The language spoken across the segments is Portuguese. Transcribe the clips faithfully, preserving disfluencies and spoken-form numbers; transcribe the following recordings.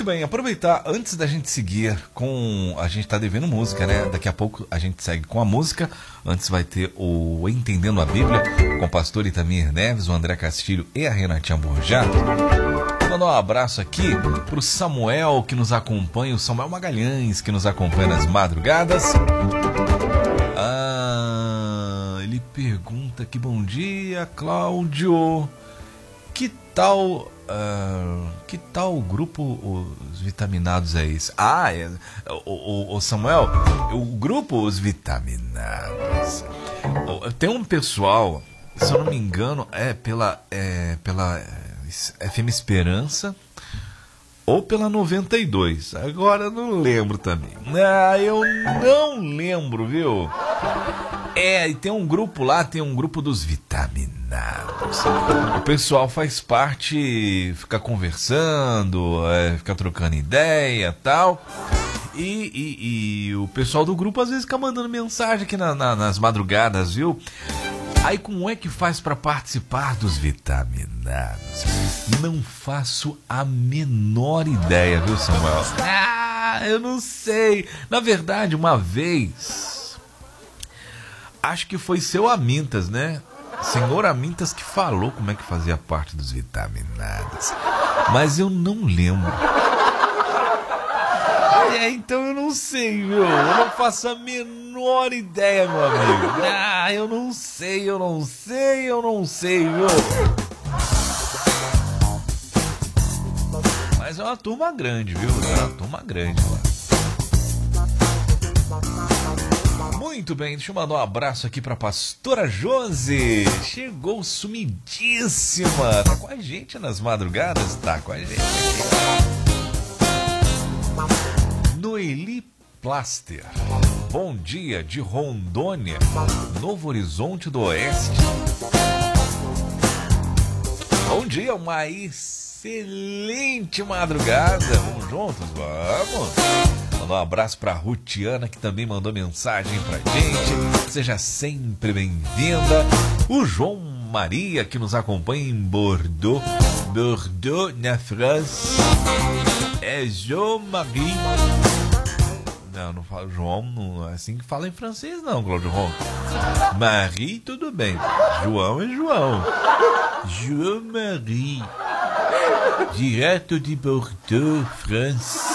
bem, aproveitar antes da gente seguir com... A gente tá devendo música, né? Daqui a pouco a gente segue com a música. Antes vai ter o Entendendo a Bíblia com o pastor Itamir Neves, o André Castilho e a Renatinha Borjato. Vou mandar um abraço aqui pro Samuel que nos acompanha, o Samuel Magalhães que nos acompanha nas madrugadas. Ah, ele pergunta aqui, bom dia, Cláudio. Que tal... Uh, que tal o grupo Os Vitaminados é esse? Ah, é, o, o, o Samuel, o grupo Os Vitaminados. Tem um pessoal, se eu não me engano, é pela, é, pela F M Esperança ou pela noventa e dois. Agora eu não lembro também. Ah, eu não lembro, viu? É, e tem um grupo lá, tem um grupo dos Vitaminados. O pessoal faz parte, fica conversando, é, fica trocando ideia e tal. E, e, e o pessoal do grupo às vezes fica mandando mensagem aqui na, na, nas madrugadas, viu? Aí como é que faz para participar dos Vitaminados? Não faço a menor ideia, viu, Samuel? Ah, eu não sei. Na verdade, uma vez... Acho que foi seu Amintas, né? Senhor Amintas que falou como é que fazia parte dos Vitaminados. Mas eu não lembro. É, então eu não sei, meu. Eu não faço a menor ideia, meu amigo. Ah, eu não sei, eu não sei, eu não sei, viu? Mas é uma turma grande, viu? É uma turma grande lá. Muito bem, deixa eu mandar um abraço aqui pra pastora Josi. Chegou sumidíssima. Tá com a gente nas madrugadas? Tá com a gente aqui. Noeli Plaster. Bom dia de Rondônia, Novo Horizonte do Oeste. Bom dia, uma excelente madrugada. Vamos juntos? Vamos. Mandar um abraço para a Rutiana, que também mandou mensagem pra gente. Seja sempre bem-vinda. O João Maria, que nos acompanha em Bordeaux. Bordeaux, na França. É João Maria. Não, não falo João, não é assim que fala em francês, não, Cláudio Ronco. Marie, tudo bem. João é João. João Marie. Direto de Bordeaux, França.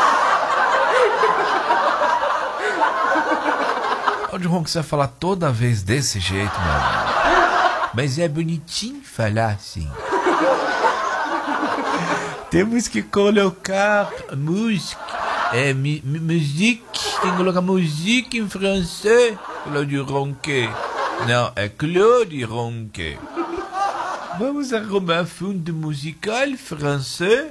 Cláudio Ronco, você vai falar toda vez desse jeito, mano. Mas é bonitinho falar assim. Temos que colocar música. É, mi, mi, musique. Tem que colocar música em francês. Cláudio Ronquet. Não, é Claude Ronquet. Vamos arrumar fundo musical francês.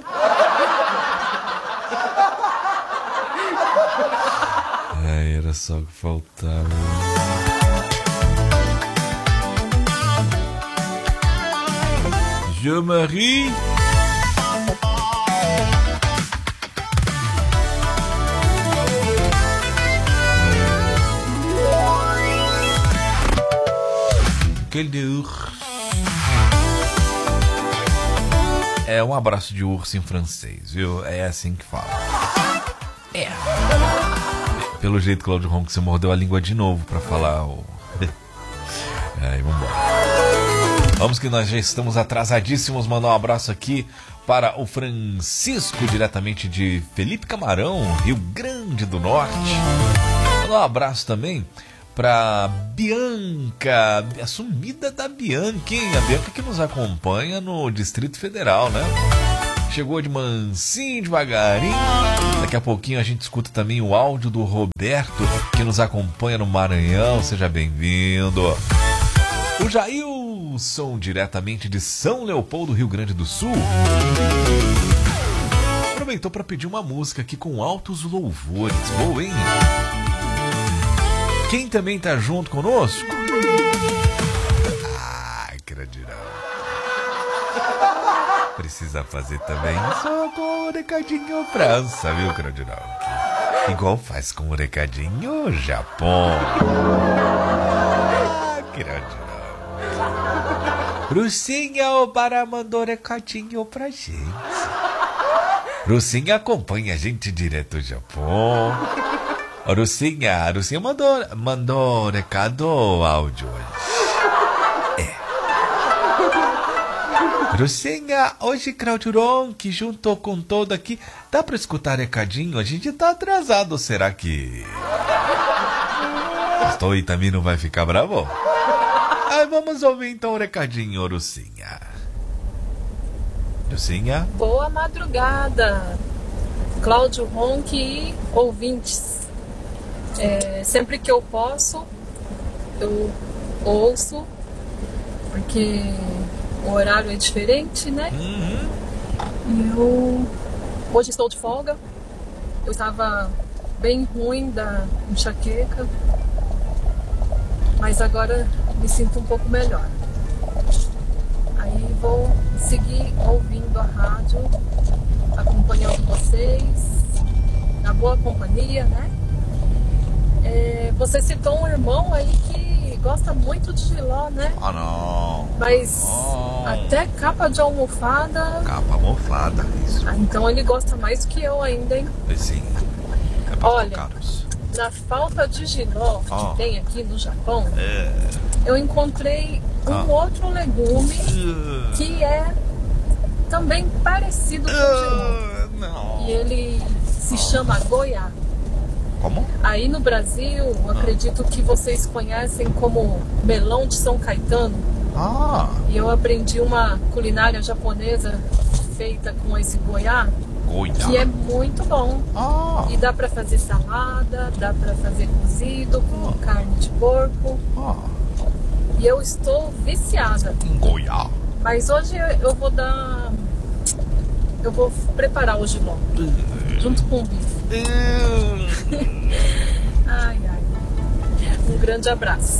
Ai, era só o que faltava. Jean-Marie. Aquele de urso. É um abraço de urso em francês, viu? É assim que fala. É. Pelo jeito, Cláudio Ronco, você mordeu a língua de novo pra falar o... Aí, vambora. Vamos que nós já estamos atrasadíssimos. Mandar um abraço aqui para o Francisco, diretamente de Felipe Camarão, Rio Grande do Norte. Mandar um abraço também para Bianca, a sumida da Bianca, hein? A Bianca que nos acompanha no Distrito Federal, né? Chegou de mansinho, devagarinho. Daqui a pouquinho a gente escuta também o áudio do Roberto, que nos acompanha no Maranhão. Seja bem-vindo. O Jailson, diretamente de São Leopoldo, Rio Grande do Sul, aproveitou para pedir uma música aqui com altos louvores. Boa, hein? Quem também tá junto conosco? Ah, Cradinão. Precisa fazer também só com o recadinho França, viu, Cradinão? Igual faz com o recadinho Japão. Ah, Cradinão. Brucinha, o Bara mandou recadinho pra gente. Rucinha acompanha a gente direto do Japão. Ô, Rucinha, a Rucinha mandou, mandou recado ou áudio hoje? É. Rucinha, hoje Claudio Ronchi junto com todo aqui. Dá pra escutar recadinho? A gente tá atrasado, será que... Estou e também não vai ficar bravo? Ah, vamos ouvir então o recadinho, Rucinha. Rucinha? Boa madrugada, Claudio Ronchi e ouvintes. É, sempre que eu posso, eu ouço, porque o horário é diferente, né? Uhum. E eu hoje estou de folga. Eu estava bem ruim da enxaqueca, mas agora me sinto um pouco melhor. Aí vou seguir ouvindo a rádio, acompanhando vocês, na boa companhia, né? É, você citou um irmão aí que gosta muito de Giló, né? Ah, não. Mas não. até capa de almofada... Capa almofada, isso. Ah, então ele gosta mais que eu ainda, hein? Sim. É Olha, caros. Na falta de Giló que oh. tem aqui no Japão, é. eu encontrei um ah. outro legume uh. que é também parecido com o Giló. Uh, não. E ele se oh. chama goiá. Como? Aí no Brasil, eu acredito que vocês conhecem como melão de São Caetano. Ah. E eu aprendi uma culinária japonesa feita com esse goiá, goiá. que é muito bom. Ah. E dá pra fazer salada, dá pra fazer cozido com ah. carne de porco. Ah. E eu estou viciada em goiá. Mas hoje eu vou dar... Eu vou preparar o giló uh. junto com o bife. Uh. Ai, ai. Um grande abraço.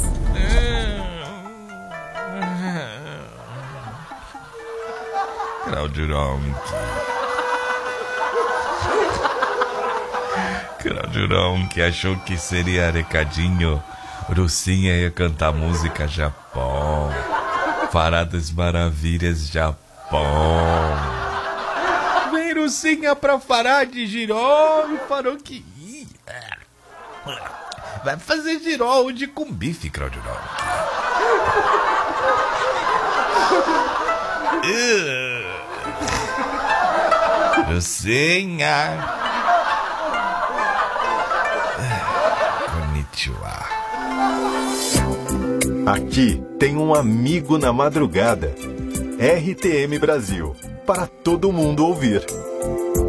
Claudio Ronchi. Claudio Ronchi achou que seria recadinho. Rucinha ia cantar música Japão. Fará das Maravilhas Japão. Vem, Rucinha, pra falar de Giló. E falou que vai fazer Giló hoje com bife, Claudio Ronchi. uh. Rucinha. Konnichiwa. Aqui tem um amigo na madrugada. R T M Brasil, para todo mundo ouvir.